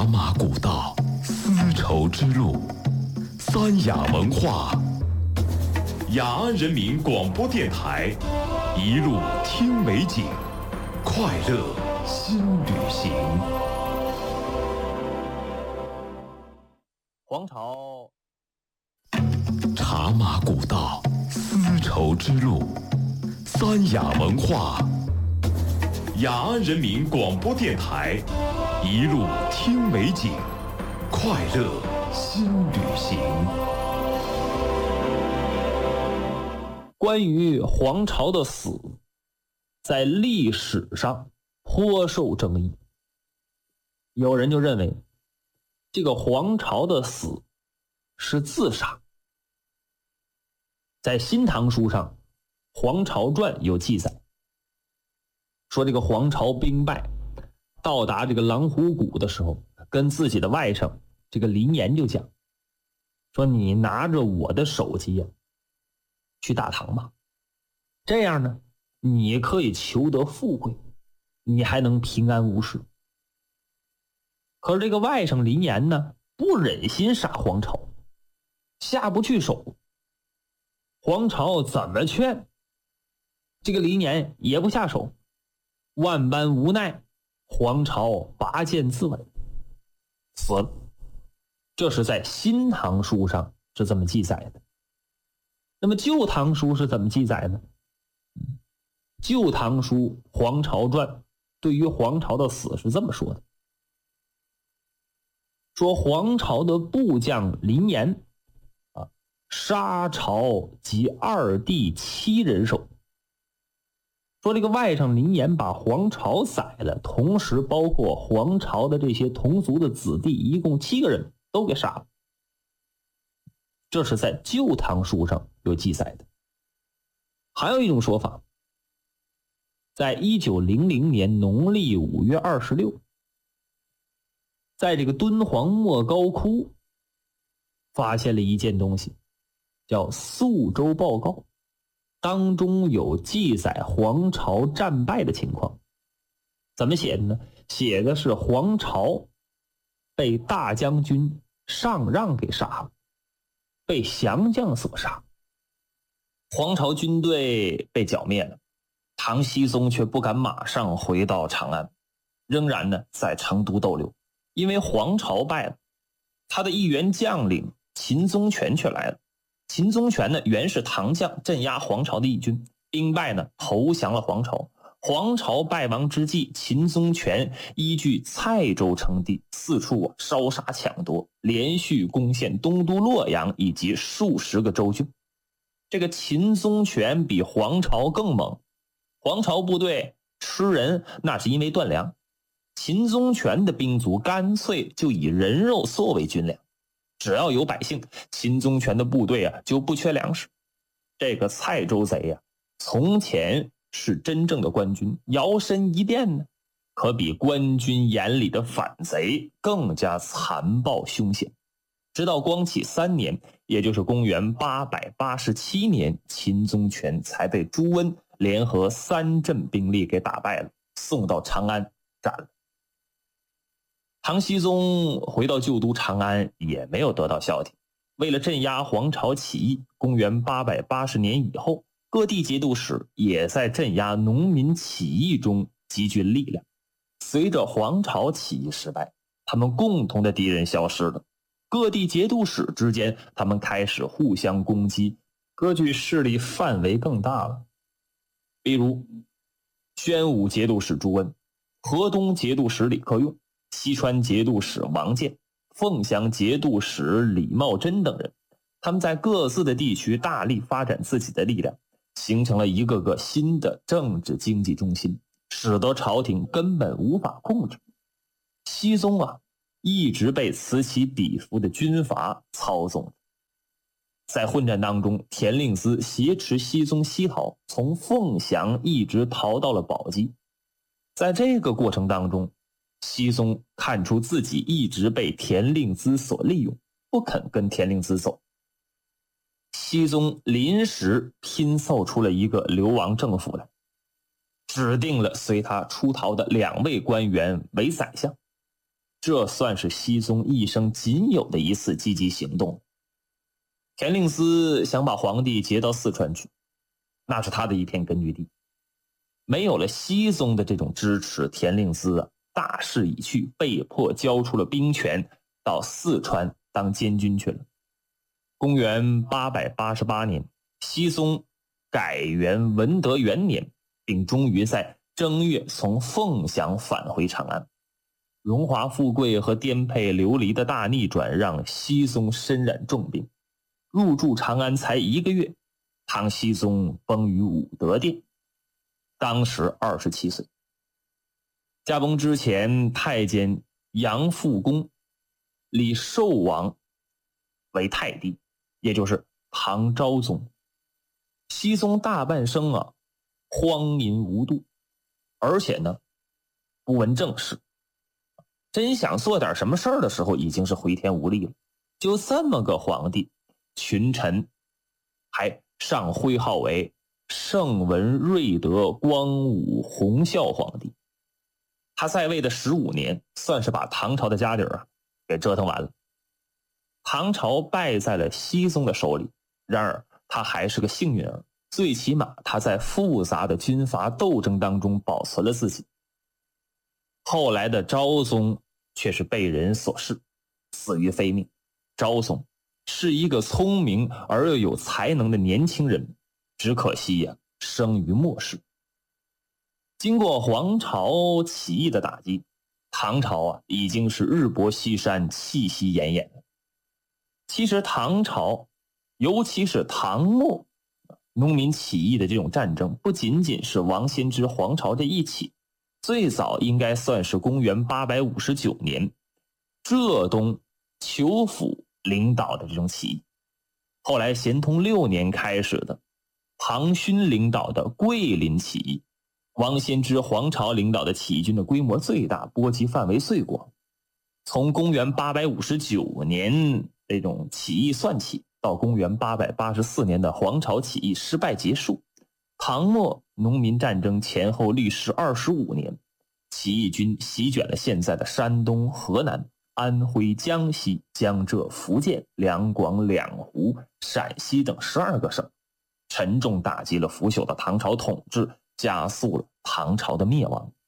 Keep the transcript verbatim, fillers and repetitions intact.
茶马古道，丝绸之路，三雅文化。雅安人民广播电台，一路听美景，快乐新旅行。 皇朝， 茶马古道，丝绸之路，三雅文化。雅安人民广播电台，一路听美景，快乐新旅行。 关于黄巢的死，在历史上颇受争议。有人就认为，这个黄巢的死是自杀。在《新唐书》上，《黄巢传》有记载，说这个黄巢兵败，到达这个狼虎谷的时候，跟自己的外甥这个林岩就讲，说你拿着我的首级呀，去大唐吧，这样呢，你可以求得富贵，你还能平安无事。可是这个外甥林岩呢，不忍心杀黄巢，下不去手。黄巢怎么劝，这个林岩也不下手，万般无奈，黄巢拔剑自刎，死了。这是在《新唐书》上是这么记载的。那么《旧唐书》是怎么记载呢？《旧唐书·黄巢传》对于黄巢的死是这么说的：说黄巢的部将林岩啊，杀巢及二弟七人首。说这个外甥林岩把黄巢宰了，同时包括黄巢的这些同族的子弟，一共七个人都给杀了。这是在《旧唐书》上有记载的。还有一种说法，在一九零零年农历五月二十六，在这个敦煌莫高窟发现了一件东西，叫《宿州报告》，当中有记载黄巢战败的情况。怎么写的呢？写的是黄巢被大将军上让给杀了，被降将所杀。黄巢军队被剿灭了，唐僖宗却不敢马上回到长安，仍然呢在成都逗留。因为黄巢败了，他的一员将领秦宗权却来了。秦宗权呢原是唐将，镇压黄巢的义军，兵败呢投降了黄巢。黄巢败亡之际，秦宗权依据蔡州称帝，四处啊烧杀抢夺，连续攻陷东都洛阳以及数十个州郡。这个秦宗权比黄巢更猛，黄巢部队吃人那是因为断粮，秦宗权的兵卒干脆就以人肉作为军粮，只要有百姓，秦宗权的部队啊就不缺粮食。这个蔡州贼呀、啊，从前是真正的官军，摇身一变呢，可比官军眼里的反贼更加残暴凶险。直到光启三年，也就是公元八百八十七年，秦宗权才被朱温联合三镇兵力给打败了，送到长安斩了。唐僖宗回到旧都长安也没有得到消停，为了镇压黄巢起义，公元八百八十年以后，各地节度使也在镇压农民起义中集聚力量。随着黄巢起义失败，他们共同的敌人消失了，各地节度使之间他们开始互相攻击，割据势力范围更大了。比如宣武节度使朱温、河东节度使李克用、西川节度使王建、凤翔节度使李茂贞等人，他们在各自的地区大力发展自己的力量，形成了一个个新的政治经济中心，使得朝廷根本无法控制。僖宗啊，一直被此起彼伏的军阀操纵着。在混战当中，田令孜挟持僖宗西逃，从凤翔一直逃到了宝鸡。在这个过程当中，僖宗看出自己一直被田令孜所利用，不肯跟田令孜走。僖宗临时拼凑出了一个流亡政府来，指定了随他出逃的两位官员为宰相。 这算是熹宗一生仅有的一次积极行动。田令孜想把皇帝劫到四川去，那是他的一片根据地。没有了熹宗的这种支持，田令孜啊，大势已去，被迫交出了兵权，到四川当监军去了。公元八百八十八年，熹宗改元文德元年，并终于在正月从凤翔返回长安。荣华富贵和颠沛流离的大逆转让熹宗身染重病，入住长安才一个月，唐熹宗崩于武德殿，当时二十七岁。驾崩之前，太监杨复恭立寿王为太帝，也就是唐昭宗。熹宗大半生啊，荒淫无度，而且呢，不闻政事。真想做点什么事儿的时候，已经是回天无力了。就这么个皇帝，群臣还上徽号为圣文睿德光武弘孝皇帝。他在位的十五年，算是把唐朝的家底儿啊给折腾完了。唐朝败在了熹宗的手里，然而他还是个幸运儿，最起码他在复杂的军阀斗争当中保存了自己。后来的昭宗却是被人所弑，死于非命。昭宗是一个聪明而又有才能的年轻人，只可惜呀、啊，生于末世。经过黄巢起义的打击，唐朝啊已经是日薄西山，气息奄奄了。其实唐朝，尤其是唐末农民起义的这种战争，不仅仅是王仙芝黄巢这一起，最早应该算是公元八百五十九年浙东裘府领导的这种起义。后来咸通六年开始的庞勋领导的桂林起义，王仙芝黄巢领导的起义军的规模最大，波及范围最广。从公元八百五十九年这种起义算起，到公元八百八十四年的黄巢起义失败结束，唐末农民战争前后历时二十五年，起义军席卷了现在的山东、河南、安徽、江西、江浙、福建、两广、两湖、陕西等十二个省，沉重打击了腐朽的唐朝统治，加速了唐朝的灭亡。